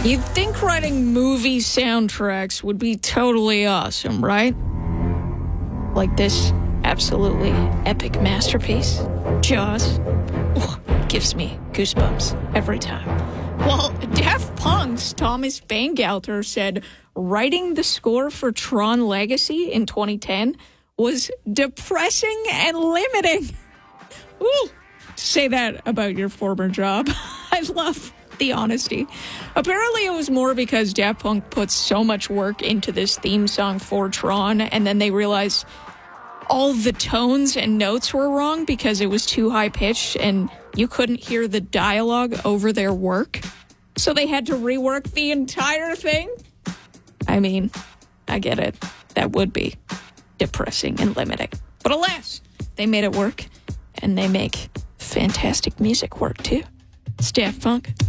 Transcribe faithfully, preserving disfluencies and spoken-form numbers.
You'd think writing movie soundtracks would be totally awesome, right? Like this absolutely epic masterpiece, Jaws. Ooh, gives me goosebumps every time. Well, Daft Punk's Thomas Bangalter said writing the score for Tron Legacy in twenty ten was depressing and limiting. Ooh, say that about your former job. I love the honesty. Apparently it was more because Daft Punk put so much work into this theme song for Tron, and then they realized all the tones and notes were wrong because it was too high-pitched and you couldn't hear the dialogue over their work. So they had to rework the entire thing. I mean, I get it. That would be depressing and limiting. But alas, they made it work, and they make fantastic music work too. It's Daft Punk.